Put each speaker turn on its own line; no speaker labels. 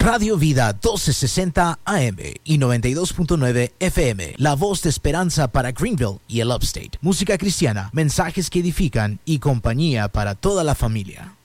Radio Vida 1260 AM y 92.9 FM, la voz de esperanza para Greenville y el Upstate. Música cristiana, mensajes que edifican y compañía para toda la familia.